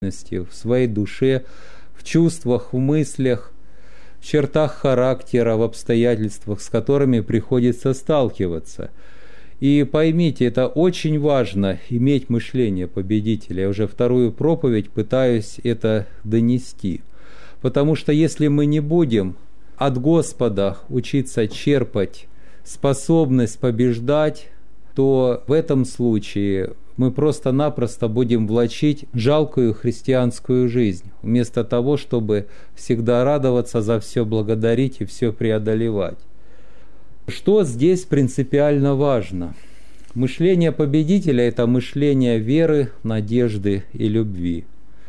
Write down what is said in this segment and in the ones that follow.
в своей душе, в чувствах, в мыслях, в чертах характера, в обстоятельствах, с которыми приходится сталкиваться. И поймите, это очень важно, иметь мышление победителя. Я уже вторую проповедь пытаюсь это донести. Потому что если мы не будем от Господа учиться черпать способность побеждать, то в этом случае мы просто-напросто будем влачить жалкую христианскую жизнь, вместо того, чтобы всегда радоваться, за все благодарить и все преодолевать. Что здесь принципиально важно? Мышление победителя – это мышление веры, надежды и любви.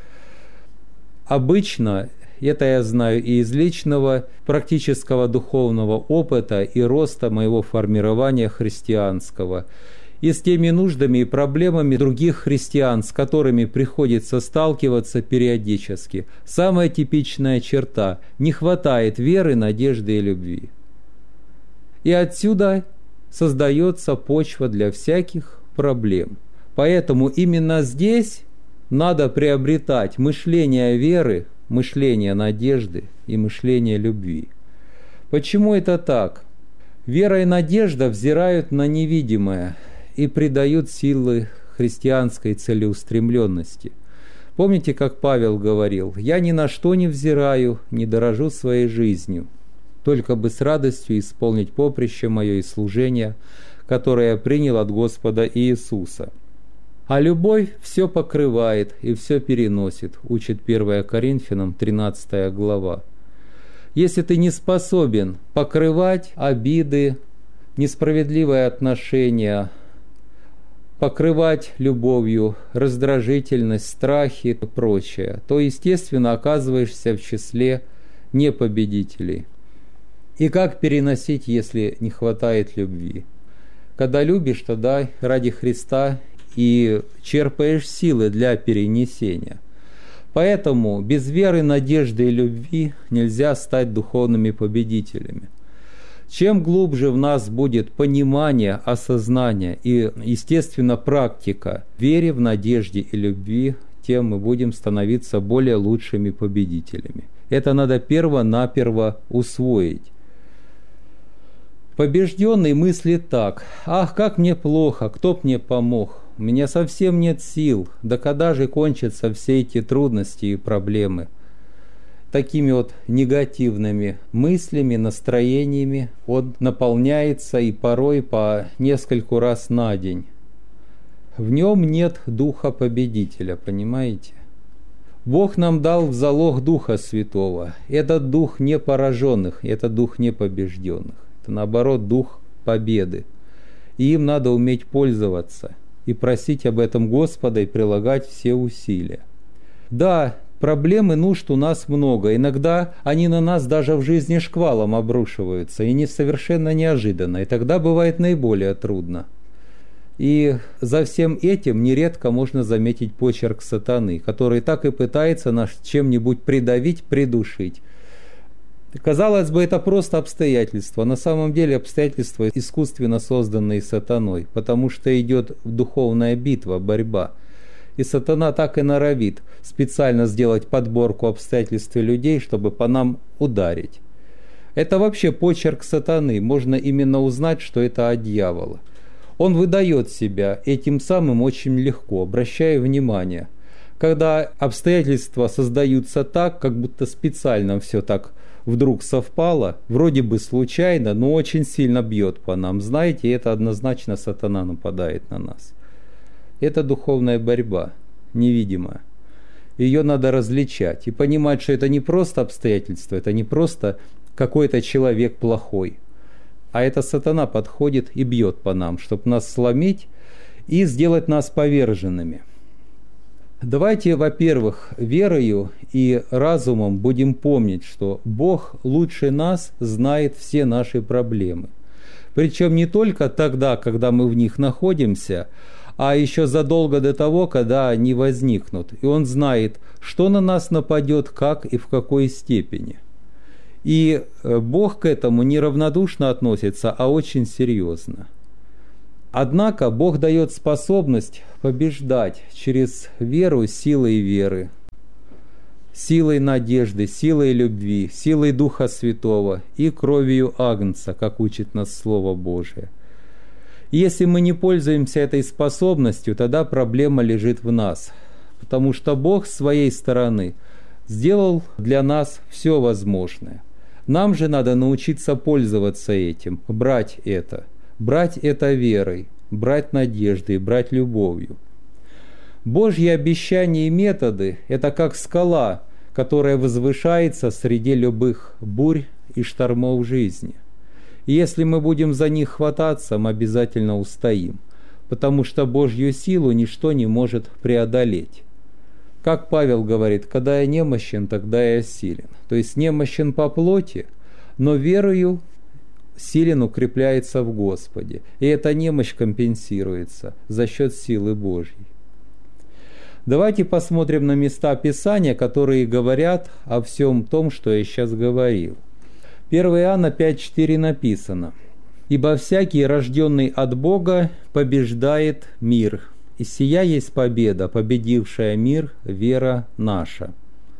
Обычно, это я знаю и из личного практического духовного опыта и роста моего формирования христианского, и с теми нуждами и проблемами других христиан, с которыми приходится сталкиваться периодически. Самая типичная черта – не хватает веры, надежды и любви. И отсюда создается почва для всяких проблем. Поэтому именно здесь надо приобретать мышление веры, мышление надежды и мышление любви. Почему это так? Вера и надежда взирают на невидимое и придают силы христианской целеустремленности. Помните, как Павел говорил: «Я ни на что не взираю, не дорожу своей жизнью, только бы с радостью исполнить поприще мое и служение, которое я принял от Господа Иисуса». А любовь все покрывает и все переносит, учит 1 Коринфянам 13 глава. Если ты не способен покрывать обиды, несправедливые отношения, покрывать любовью раздражительность, страхи и прочее, то, естественно, оказываешься в числе непобедителей. И как переносить, если не хватает любви? Когда любишь, тогда ради Христа и черпаешь силы для перенесения. Поэтому без веры, надежды и любви нельзя стать духовными победителями. Чем глубже в нас будет понимание, осознание и, естественно, практика в вере, в надежде и любви, тем мы будем становиться более лучшими победителями. Это надо перво-наперво усвоить. Побежденный мыслит так: «Ах, как мне плохо, кто б мне помог? У меня совсем нет сил, да когда же кончатся все эти трудности и проблемы?» Такими вот негативными мыслями, настроениями он наполняется и порой по нескольку раз на день. В нем нет духа победителя, понимаете? Бог нам дал в залог Духа Святого. Этот дух не пораженных, это дух не побежденных. Это, наоборот, дух победы. И им надо уметь пользоваться и просить об этом Господа и прилагать все усилия. Да, проблем и нужд у нас много. Иногда они на нас даже в жизни шквалом обрушиваются, и не совершенно неожиданно. И тогда бывает наиболее трудно. И за всем этим нередко можно заметить почерк сатаны, который так и пытается нас чем-нибудь придавить, придушить. Казалось бы, это просто обстоятельства. На самом деле обстоятельства искусственно созданные сатаной, потому что идет духовная битва, борьба. И сатана так и норовит специально сделать подборку обстоятельств и людей, чтобы по нам ударить. Это вообще почерк сатаны. Можно именно узнать, что это от дьявола. Он выдает себя этим самым очень легко, обращая внимание. Когда обстоятельства создаются так, как будто специально все так вдруг совпало, вроде бы случайно, но очень сильно бьет по нам. Знаете, это однозначно сатана нападает на нас. Это духовная борьба, невидимая. Ее надо различать и понимать, что это не просто обстоятельства, это не просто какой-то человек плохой, а это сатана подходит и бьет по нам, чтобы нас сломить и сделать нас поверженными. Давайте, во-первых, верою и разумом будем помнить, что Бог лучше нас знает все наши проблемы. Причем не только тогда, когда мы в них находимся, а еще задолго до того, когда они возникнут. И Он знает, что на нас нападет, как и в какой степени. И Бог к этому не равнодушно относится, а очень серьезно. Однако Бог дает способность побеждать через веру, силой веры, силой надежды, силой любви, силой Духа Святого и кровью Агнца, как учит нас Слово Божие. И если мы не пользуемся этой способностью, тогда проблема лежит в нас, потому что Бог с своей стороны сделал для нас все возможное. Нам же надо научиться пользоваться этим, брать это верой, брать надеждой, брать любовью. Божьи обещания и методы – это как скала, которая возвышается среди любых бурь и штормов жизни. И если мы будем за них хвататься, мы обязательно устоим, потому что Божью силу ничто не может преодолеть. Как Павел говорит, когда я немощен, тогда я силен. То есть немощен по плоти, но верою силен укрепляется в Господе. И эта немощь компенсируется за счет силы Божьей. Давайте посмотрим на места Писания, которые говорят о всем том, что я сейчас говорил. 1 Иоанна 5,4 написано: «Ибо всякий, рожденный от Бога, побеждает мир. И сия есть победа, победившая мир, вера наша».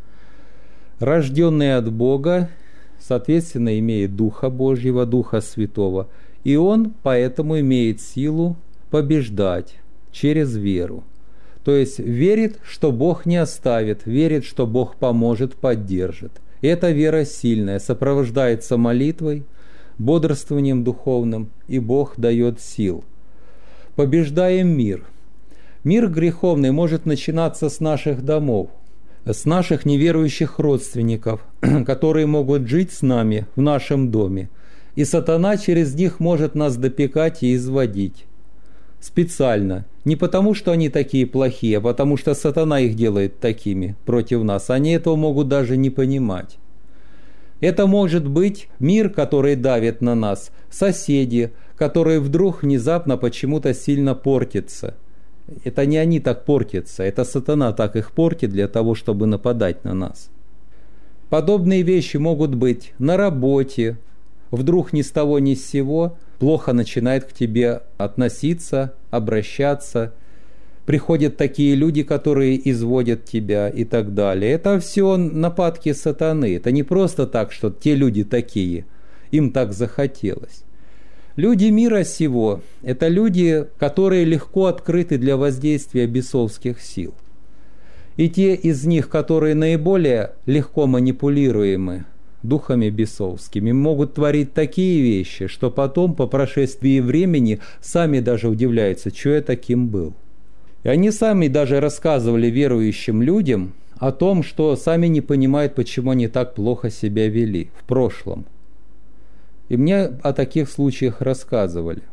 Рожденный от Бога, соответственно, имеет Духа Божьего, Духа Святого, и он поэтому имеет силу побеждать через веру. То есть верит, что Бог не оставит, верит, что Бог поможет, поддержит. И эта вера сильная, сопровождается молитвой, бодрствованием духовным, и Бог дает сил. Побеждаем мир. Мир греховный может начинаться с наших домов, с наших неверующих родственников, которые могут жить с нами в нашем доме. И сатана через них может нас допекать и изводить. Специально. Не потому, что они такие плохие, а потому что сатана их делает такими против нас. Они этого могут даже не понимать. Это может быть мир, который давит на нас, соседи, которые вдруг внезапно почему-то сильно портятся. Это не они так портятся, это сатана так их портит для того, чтобы нападать на нас. Подобные вещи могут быть на работе. Вдруг ни с того ни с сего плохо начинает к тебе относиться, обращаться. Приходят такие люди, которые изводят тебя и так далее. Это все нападки сатаны. Это не просто так, что те люди такие, им так захотелось. Люди мира сего – это люди, которые легко открыты для воздействия бесовских сил. И те из них, которые наиболее легко манипулируемы духами бесовскими, могут творить такие вещи, что потом, по прошествии времени, сами даже удивляются, что я таким был. И они сами даже рассказывали верующим людям о том, что сами не понимают, почему они так плохо себя вели в прошлом. И мне о таких случаях рассказывали.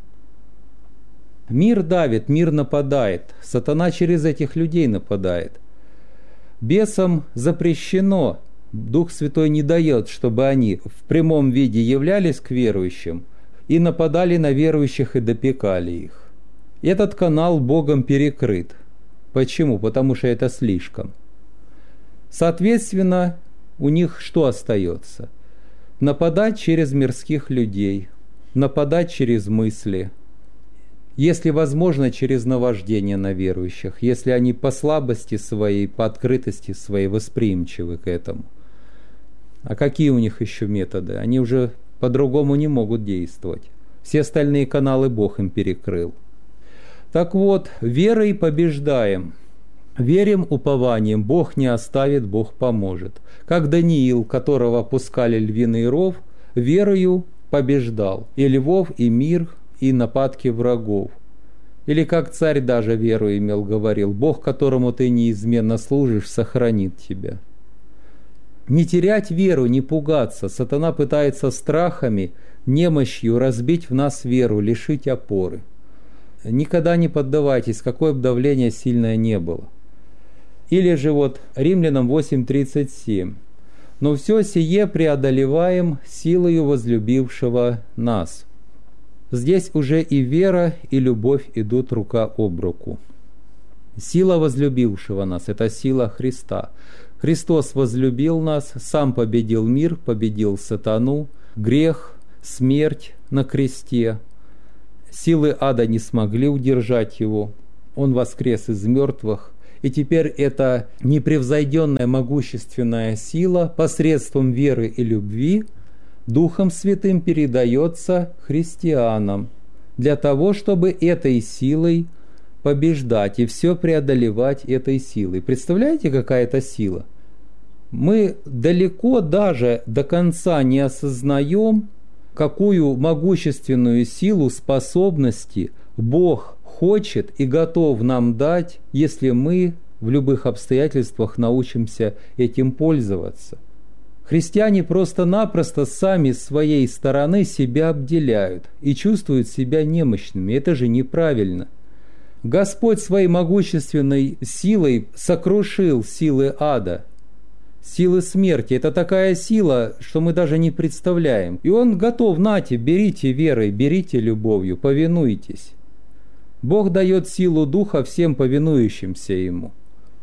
Мир давит, мир нападает, сатана через этих людей нападает. Бесам запрещено, Дух Святой не дает, чтобы они в прямом виде являлись к верующим и нападали на верующих и допекали их. Этот канал Богом перекрыт. Почему? Потому что это слишком. Соответственно, у них что остается? Нападать через мирских людей, нападать через мысли, если возможно, через наваждение на верующих, если они по слабости своей, по открытости своей восприимчивы к этому. А какие у них еще методы? Они уже по-другому не могут действовать. Все остальные каналы Бог им перекрыл. Так вот, верой побеждаем. Верим упованием, Бог не оставит, Бог поможет. Как Даниил, которого пускали львиный ров, верою побеждал и львов, и мир, и нападки врагов. Или как царь даже веру имел, говорил: Бог, которому ты неизменно служишь, сохранит тебя. Не терять веру, не пугаться. Сатана пытается страхами, немощью разбить в нас веру, лишить опоры. Никогда не поддавайтесь, какое бы давление сильное не было. Или же вот Римлянам 8:37. «Но все сие преодолеваем силою возлюбившего нас». Здесь уже и вера, и любовь идут рука об руку. Сила возлюбившего нас – это сила Христа. Христос возлюбил нас, сам победил мир, победил сатану, грех, смерть на кресте. Силы ада не смогли удержать его. Он воскрес из мертвых. И теперь эта непревзойденная могущественная сила посредством веры и любви Духом Святым передается христианам для того, чтобы этой силой побеждать и все преодолевать этой силой. Представляете, какая это сила? Мы далеко даже до конца не осознаем, какую могущественную силу, способности Бог хочет и готов нам дать, если мы в любых обстоятельствах научимся этим пользоваться. Христиане просто-напросто сами с своей стороны себя обделяют и чувствуют себя немощными. Это же неправильно. Господь своей могущественной силой сокрушил силы ада, силы смерти. Это такая сила, что мы даже не представляем. И Он готов: нате, берите верой, берите любовью, повинуйтесь. Бог дает силу Духа всем повинующимся Ему.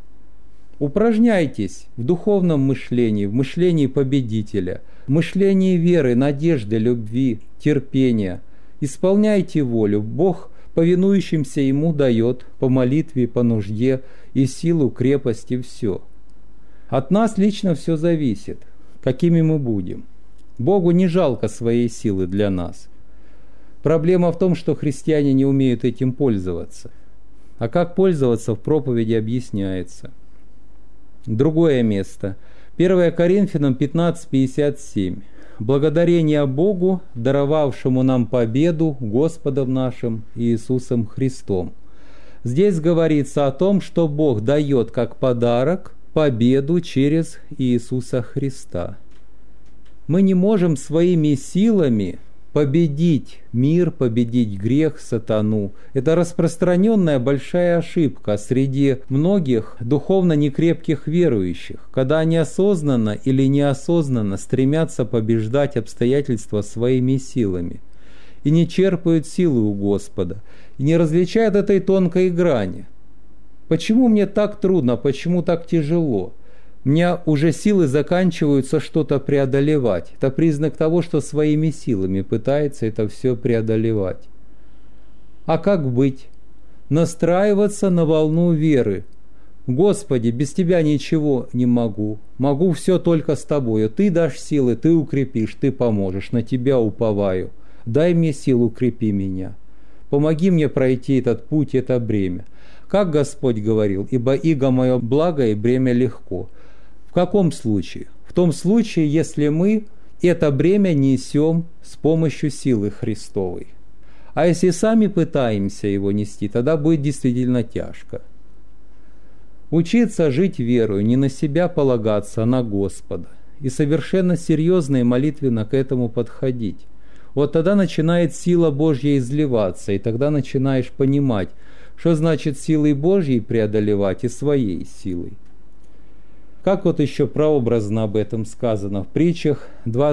Упражняйтесь в духовном мышлении, в мышлении победителя, в мышлении веры, надежды, любви, терпения. Исполняйте волю. Бог повинующимся Ему дает по молитве, по нужде и силу, крепость и все. От нас лично все зависит, какими мы будем. Богу не жалко своей силы для нас. Проблема в том, что христиане не умеют этим пользоваться. А как пользоваться, в проповеди объясняется. Другое место. 1 Коринфянам 15:57. Благодарение Богу, даровавшему нам победу Господом нашим Иисусом Христом. Здесь говорится о том, что Бог дает как подарок победу через Иисуса Христа. Мы не можем своими силами победить мир, победить грех, сатану. Это распространенная большая ошибка среди многих духовно некрепких верующих, когда они осознанно или неосознанно стремятся побеждать обстоятельства своими силами и не черпают силы у Господа, и не различают этой тонкой грани. Почему мне так трудно, почему так тяжело? У меня уже силы заканчиваются что-то преодолевать. Это признак того, что своими силами пытается это все преодолевать. А как быть? Настраиваться на волну веры. Господи, без Тебя ничего не могу. Могу все только с Тобою. Ты дашь силы, Ты укрепишь, Ты поможешь. На Тебя уповаю. Дай мне силу, укрепи меня. Помоги мне пройти этот путь, это бремя. Как Господь говорил: «Ибо иго мое благо и бремя легко». В каком случае? В том случае, если мы это бремя несем с помощью силы Христовой. А если сами пытаемся его нести, тогда будет действительно тяжко. Учиться жить верою, не на себя полагаться, а на Господа. И совершенно серьезно и молитвенно к этому подходить. Вот тогда начинает сила Божья изливаться, и тогда начинаешь понимать, что значит силой Божьей преодолевать и своей силой. Как вот еще прообразно об этом сказано в притчах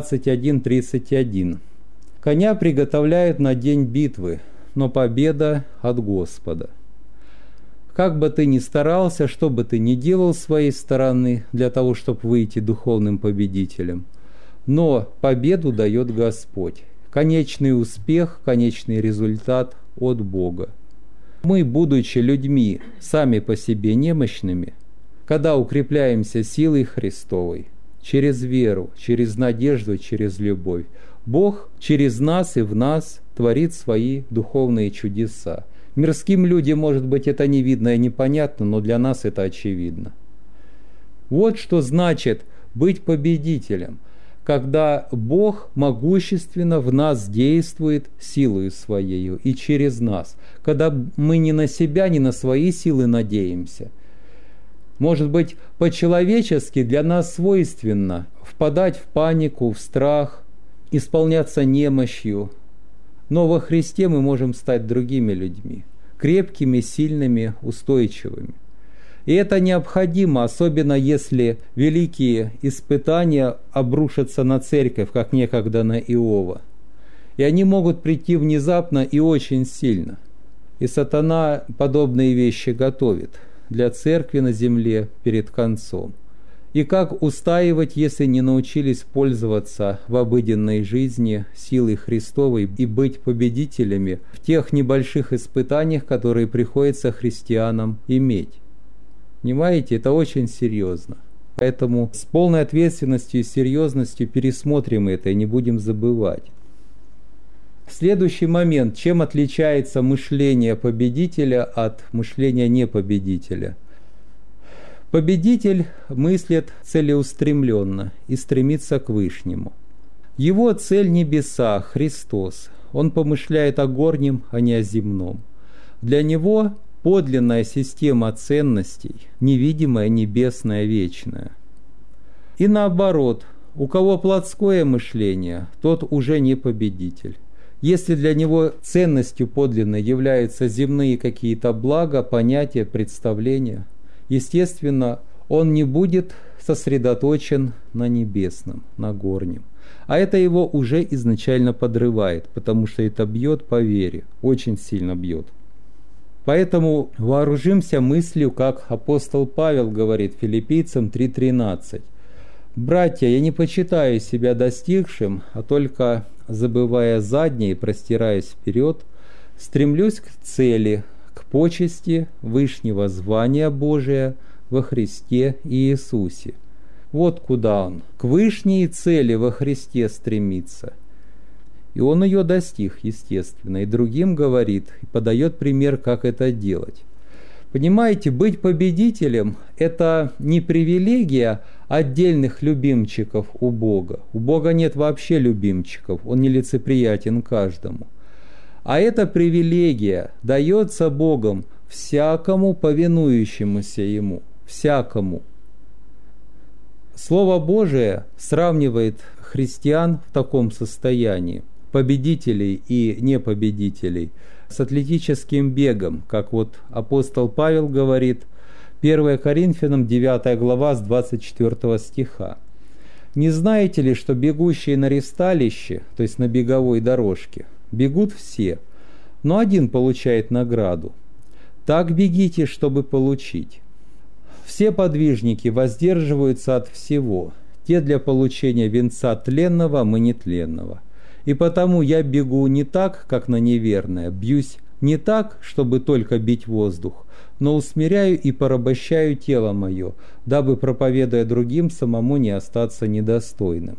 21:31. «Коня приготовляют на день битвы, но победа от Господа». Как бы ты ни старался, что бы ты ни делал с своей стороны для того, чтобы выйти духовным победителем, но победу дает Господь. Конечный успех, конечный результат от Бога. Мы, будучи людьми сами по себе немощными, когда укрепляемся силой Христовой, через веру, через надежду, через любовь, Бог через нас и в нас творит свои духовные чудеса. Мирским людям, может быть, это не видно и непонятно, но для нас это очевидно. Вот что значит быть победителем, когда Бог могущественно в нас действует силою Своею и через нас, когда мы не на себя, не на свои силы надеемся. Может быть, по-человечески для нас свойственно впадать в панику, в страх, исполняться немощью. Но во Христе мы можем стать другими людьми, крепкими, сильными, устойчивыми. И это необходимо, особенно если великие испытания обрушатся на церковь, как некогда на Иова. И они могут прийти внезапно и очень сильно. И сатана подобные вещи готовит для церкви на земле перед концом. И как устаивать, если не научились пользоваться в обыденной жизни силой Христовой и быть победителями в тех небольших испытаниях, которые приходится христианам иметь? Понимаете, это очень серьезно. Поэтому с полной ответственностью и серьезностью пересмотрим это и не будем забывать. Следующий момент. Чем отличается мышление победителя от мышления непобедителя? Победитель мыслит целеустремленно и стремится к Вышнему. Его цель – небеса, Христос. Он помышляет о горнем, а не о земном. Для него подлинная система ценностей, невидимая, небесная, вечная. И наоборот, у кого плотское мышление, тот уже не победитель. Если для него ценностью подлинной являются земные какие-то блага, понятия, представления, естественно, он не будет сосредоточен на небесном, на горнем. А это его уже изначально подрывает, потому что это бьет по вере, очень сильно бьет. Поэтому вооружимся мыслью, как апостол Павел говорит Филиппийцам 3:13. «Братья, я не почитаю себя достигшим, а только, забывая заднее и простираясь вперед, стремлюсь к цели, к почести Вышнего звания Божия во Христе Иисусе». Вот куда он, к вышней цели во Христе стремится. И он ее достиг, естественно, и другим говорит, и подает пример, как это делать. Понимаете, быть победителем – это не привилегия отдельных любимчиков у Бога. У Бога нет вообще любимчиков, Он нелицеприятен каждому. А эта привилегия дается Богом всякому повинующемуся Ему, всякому. Слово Божие сравнивает христиан в таком состоянии, победителей и непобедителей, с атлетическим бегом, как вот апостол Павел говорит, 1 Коринфянам 9 глава с 24 стиха. «Не знаете ли, что бегущие на ристалище, то есть на беговой дорожке, бегут все, но один получает награду? Так бегите, чтобы получить. Все подвижники воздерживаются от всего, те для получения венца тленного, мы нетленного. И потому я бегу не так, как на неверное, бьюсь не так, чтобы только бить воздух, но усмиряю и порабощаю тело мое, дабы, проповедуя другим, самому не остаться недостойным».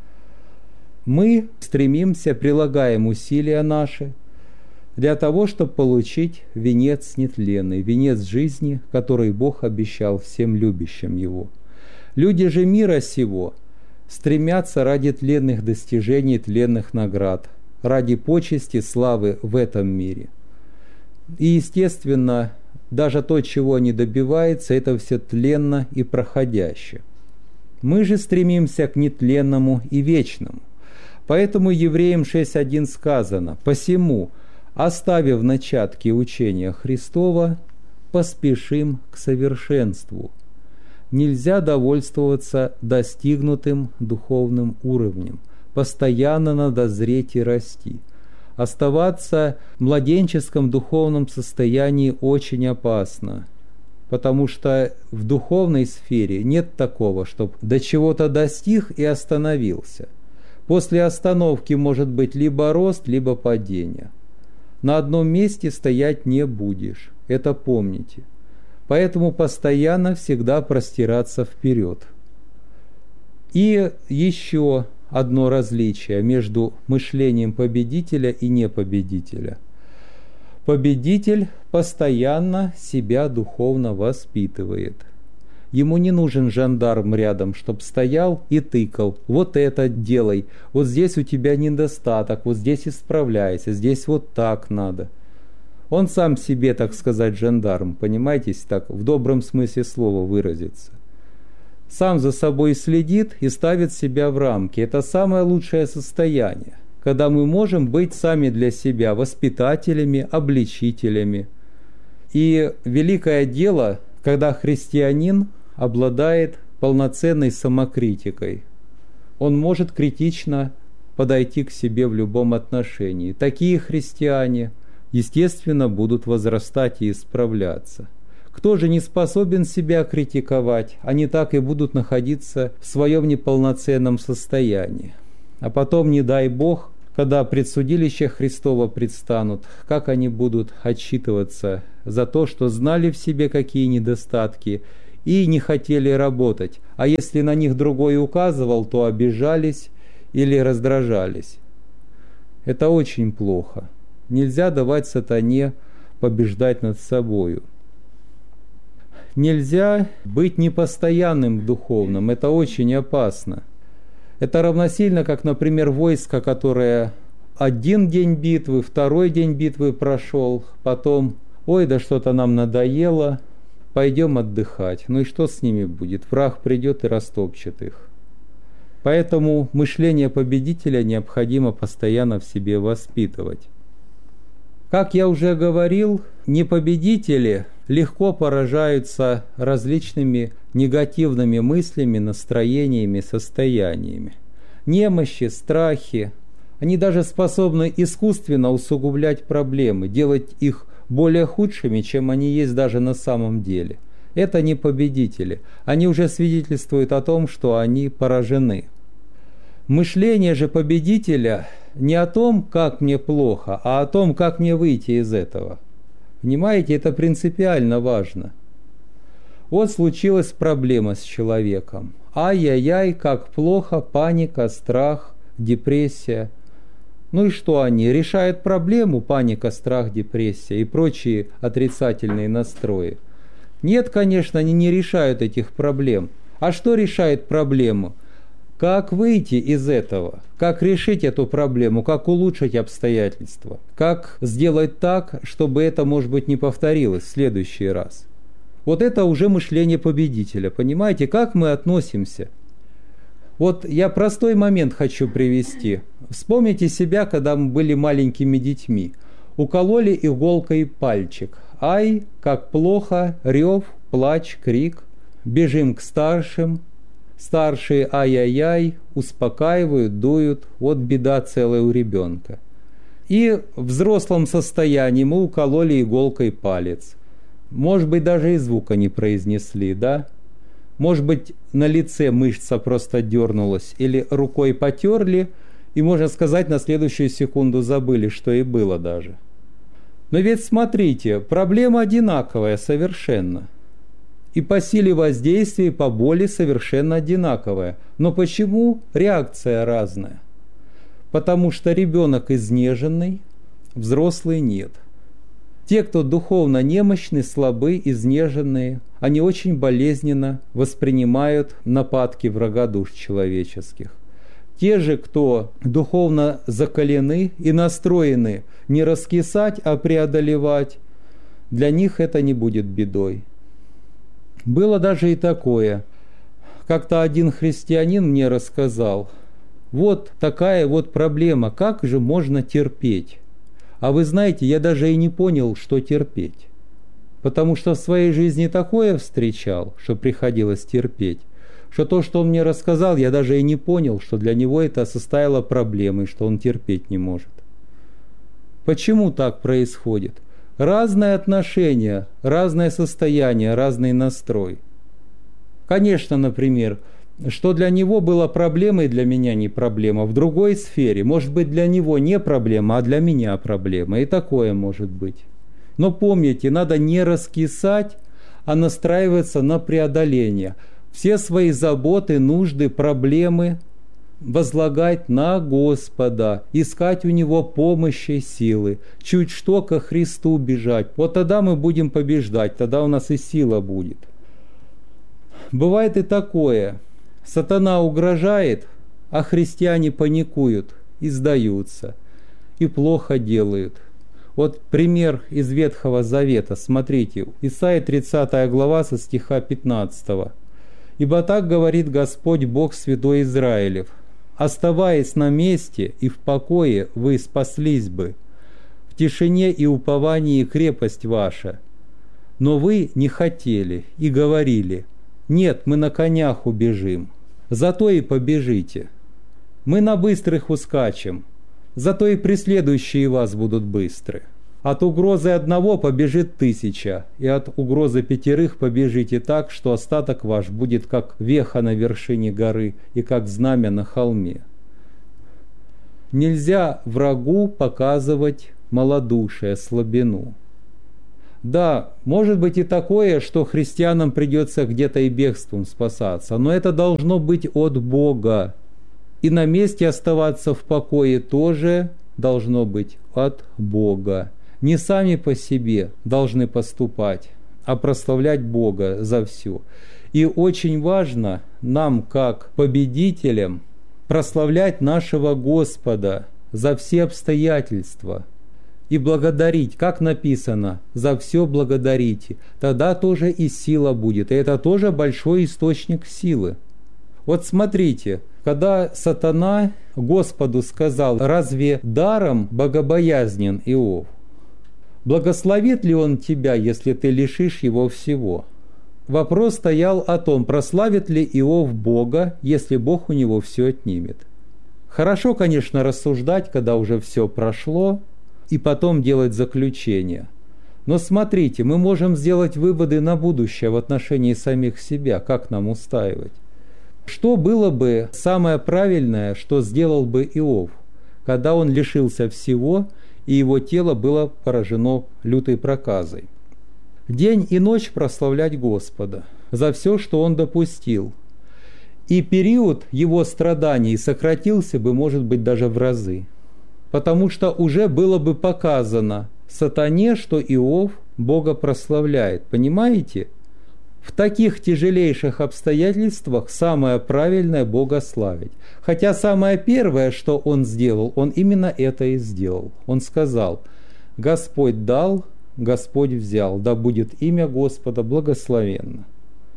Мы стремимся, прилагаем усилия наши для того, чтобы получить венец нетленный, венец жизни, который Бог обещал всем любящим Его. Люди же мира сего стремятся ради тленных достижений, тленных наград, ради почести, славы в этом мире. И, естественно, даже то, чего они добиваются, это все тленно и проходяще. Мы же стремимся к нетленному и вечному. Поэтому Евреям 6:1 сказано: «Посему, оставив начатки учения Христова, поспешим к совершенству». Нельзя довольствоваться достигнутым духовным уровнем. Постоянно надо зреть и расти. Оставаться в младенческом духовном состоянии очень опасно, потому что в духовной сфере нет такого, чтобы до чего-то достиг и остановился. После остановки может быть либо рост, либо падение. На одном месте стоять не будешь, это помните. Поэтому постоянно всегда простираться вперед. И еще одно различие между мышлением победителя и непобедителя. Победитель постоянно себя духовно воспитывает. Ему не нужен жандарм рядом, чтоб стоял и тыкал. Вот это делай, вот здесь у тебя недостаток, вот здесь исправляйся, здесь вот так надо. Он сам себе, так сказать, жандарм, понимаете, если так в добром смысле слова выразиться. Сам за собой следит и ставит себя в рамки. Это самое лучшее состояние, когда мы можем быть сами для себя воспитателями, обличителями. И великое дело, когда христианин обладает полноценной самокритикой. Он может критично подойти к себе в любом отношении. Такие христиане, естественно, будут возрастать и исправляться. Кто же не способен себя критиковать, они так и будут находиться в своем неполноценном состоянии. А потом, не дай Бог, когда предсудилище Христово предстанут, как они будут отчитываться за то, что знали в себе какие недостатки и не хотели работать. А если на них другой указывал, то обижались или раздражались. Это очень плохо. Нельзя давать сатане побеждать над собою. Нельзя быть непостоянным в духовном. Это очень опасно. Это равносильно, как, например, войско, которое один день битвы, второй день битвы прошел, потом, ой, да что-то нам надоело, пойдем отдыхать. Ну и что с ними будет? Враг придет и растопчет их. Поэтому мышление победителя необходимо постоянно в себе воспитывать. Как я уже говорил, непобедители легко поражаются различными негативными мыслями, настроениями, состояниями. Немощи, страхи. Они даже способны искусственно усугублять проблемы, делать их более худшими, чем они есть даже на самом деле. Это не победители. Они уже свидетельствуют о том, что они поражены. Мышление же победителя не о том, как мне плохо, а о том, как мне выйти из этого. Понимаете, это принципиально важно. Вот случилась проблема с человеком. Ай-яй-яй, как плохо, паника, страх, депрессия. Ну и что они? Решают проблему, паника, страх, депрессия и прочие отрицательные настрои? Нет, конечно, они не решают этих проблем. А что решает проблему? Как выйти из этого? Как решить эту проблему? Как улучшить обстоятельства? Как сделать так, чтобы это, может быть, не повторилось в следующий раз? Вот это уже мышление победителя. Понимаете, как мы относимся? Вот я простой момент хочу привести. Вспомните себя, когда мы были маленькими детьми. Укололи иголкой пальчик. Ай, как плохо, рев, плач, крик. Бежим к старшим. Старшие ай-яй-яй, успокаивают, дуют. Вот беда целая у ребенка. И в взрослом состоянии мы укололи иголкой палец. Может быть, даже и звука не произнесли, да? Может быть, на лице мышца просто дернулась, или рукой потерли, и, можно сказать, на следующую секунду забыли, что и было даже. Но ведь смотрите, проблема одинаковая совершенно. И по силе воздействия, и по боли совершенно одинаковая. Но почему реакция разная? Потому что ребенок изнеженный, взрослый нет. Те, кто духовно немощны, слабы, изнеженные, они очень болезненно воспринимают нападки врага душ человеческих. Те же, кто духовно закалены и настроены не раскисать, а преодолевать, для них это не будет бедой. Было даже и такое. Как-то один христианин мне рассказал, вот такая вот проблема, как же можно терпеть? А вы знаете, я даже и не понял, что терпеть. Потому что в своей жизни такое встречал, что приходилось терпеть, что то, что он мне рассказал, я даже и не понял, что для него это составило проблемой, что он терпеть не может. Почему так происходит? Разные отношения, разное состояние, разный настрой. Конечно, например, что для него было проблемой, для меня не проблема. В другой сфере, может быть, для него не проблема, а для меня проблема. И такое может быть. Но помните, надо не раскисать, а настраиваться на преодоление. Все свои заботы, нужды, проблемы возлагать на Господа, искать у Него помощи и силы, чуть что ко Христу бежать. Вот тогда мы будем побеждать, тогда у нас и сила будет. Бывает и такое. Сатана угрожает, а христиане паникуют и сдаются, и плохо делают. Вот пример из Ветхого Завета. Смотрите, Исайя 30 глава со стиха 15. «Ибо так говорит Господь Бог Святой Израилев, оставаясь на месте и в покое, вы спаслись бы, в тишине и уповании крепость ваша. Но вы не хотели и говорили, нет, мы на конях убежим, зато и побежите. Мы на быстрых ускачем, зато и преследующие вас будут быстры. От угрозы одного побежит 1000, и от угрозы 5 побежите так, что остаток ваш будет как веха на вершине горы и как знамя на холме». Нельзя врагу показывать малодушие, слабину. Да, может быть и такое, что христианам придется где-то и бегством спасаться, но это должно быть от Бога. И на месте оставаться в покое тоже должно быть от Бога. Не сами по себе должны поступать, а прославлять Бога за все. И очень важно нам, как победителям, прославлять нашего Господа за все обстоятельства и благодарить, как написано, за все благодарите. Тогда тоже и сила будет, и это тоже большой источник силы. Вот смотрите, когда сатана Господу сказал: «Разве даром богобоязнен Иов? Благословит ли он тебя, если ты лишишь его всего?» Вопрос стоял о том, прославит ли Иов Бога, если Бог у него все отнимет. Хорошо, конечно, рассуждать, когда уже все прошло, и потом делать заключение. Но смотрите, мы можем сделать выводы на будущее в отношении самих себя, как нам устаивать. Что было бы самое правильное, что сделал бы Иов, когда он лишился всего, и его тело было поражено лютой проказой? День и ночь прославлять Господа за все, что он допустил. И период его страданий сократился бы, может быть, даже в разы. Потому что уже было бы показано сатане, что Иов Бога прославляет. Понимаете? В таких тяжелейших обстоятельствах самое правильное – Бога славить. Хотя самое первое, что он сделал, он именно это и сделал. Он сказал: «Господь дал, Господь взял, да будет имя Господа благословенно».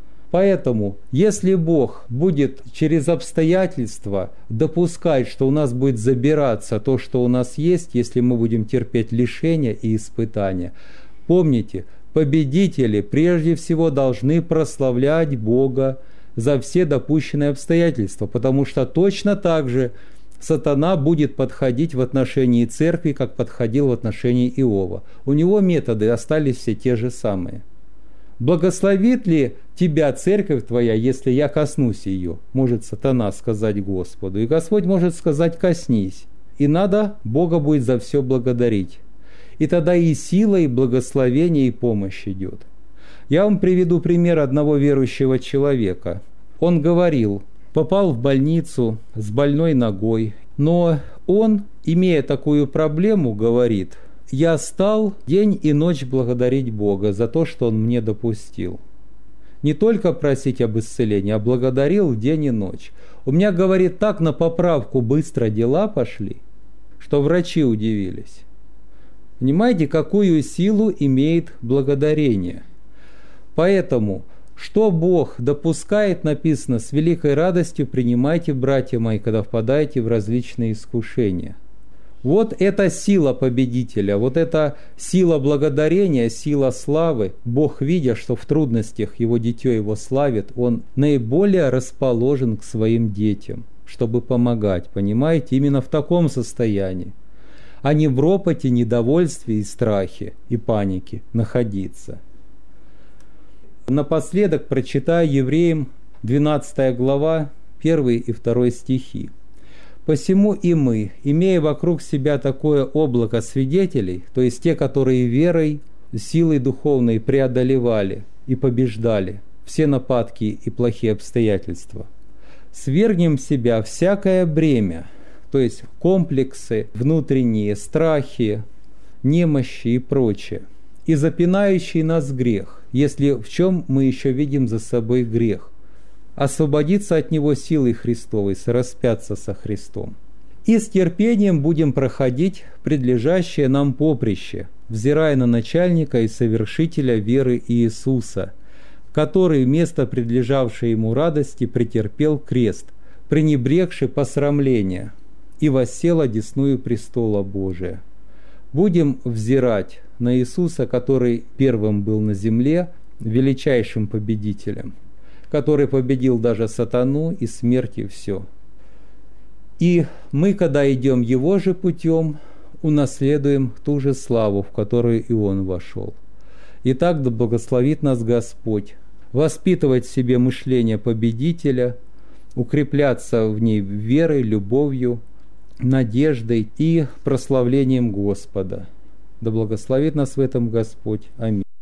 Поэтому, если Бог будет через обстоятельства допускать, что у нас будет забираться то, что у нас есть, если мы будем терпеть лишения и испытания, помните, победители прежде всего должны прославлять Бога за все допущенные обстоятельства, потому что точно так же сатана будет подходить в отношении церкви, как подходил в отношении Иова. У него методы остались все те же самые. «Благословит ли тебя церковь твоя, если я коснусь ее?» Может сатана сказать Господу. И Господь может сказать: «Коснись». И надо Бога будет за все благодарить. И тогда и сила, и благословение, и помощь идет. Я вам приведу пример одного верующего человека. Он говорил: попал в больницу с больной ногой, но он, имея такую проблему, говорит: «Я стал день и ночь благодарить Бога за то, что Он мне допустил. Не только просить об исцелении, а благодарил день и ночь. У меня, говорит, так на поправку быстро дела пошли, что врачи удивились». Понимаете, какую силу имеет благодарение? Поэтому, что Бог допускает, написано: «С великой радостью принимайте, братья мои, когда впадаете в различные искушения». Вот это сила победителя, вот это сила благодарения, сила славы. Бог, видя, что в трудностях его дитё его славит, он наиболее расположен к своим детям, чтобы помогать, понимаете, именно в таком состоянии, а не в ропоте, недовольстве и страхе и панике находиться. Напоследок прочитаю Евреям 12 глава, 1 и 2 стихи. «Посему и мы, имея вокруг себя такое облако свидетелей, то есть те, которые верой, силой духовной преодолевали и побеждали все нападки и плохие обстоятельства, свергнем в себя всякое бремя», то есть комплексы, внутренние страхи, немощи и прочее, «и запинающий нас грех, если в чем мы еще видим за собой грех, освободиться от него силой Христовой, сораспяться со Христом. И с терпением будем проходить предлежащее нам поприще, взирая на начальника и совершителя веры Иисуса, который вместо предлежавшей ему радости претерпел крест, пренебрегший посрамления, и воссел одесную престола Божия. Будем взирать на Иисуса, который первым был на земле, величайшим победителем, который победил даже сатану и смерть и все. И мы, когда идем Его же путем, унаследуем ту же славу, в которую и Он вошел. Итак, да благословит нас Господь воспитывать в себе мышление победителя, укрепляться в ней верой, любовью, надеждой и прославлением Господа. Да благословит нас в этом Господь. Аминь.